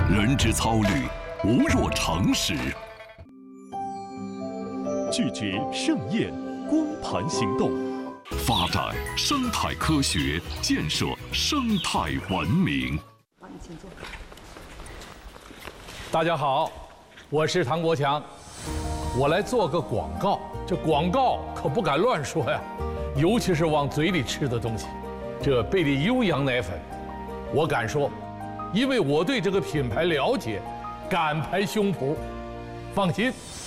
人之操虑，无若常识。 拒绝盛宴，光盘行动， 发展生态科学，建设生态文明。 请坐。 大家好，我是唐国强，我来做个广告。这广告可不敢乱说呀，尤其是往嘴里吃的东西。这贝利优羊奶粉，我敢说，因为我对这个品牌了解，敢拍胸脯，放心，